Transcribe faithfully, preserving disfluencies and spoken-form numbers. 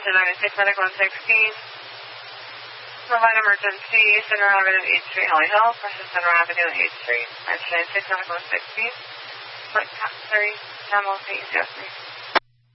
Emergency ninety-six, medical one sixteen. Provide emergency, Center Avenue, eighth Street, Holly Hill. Versus Center Avenue, eighth Street. Emergency ninety-six, medical one sixteen. Foot three, Camel, East, yes, please.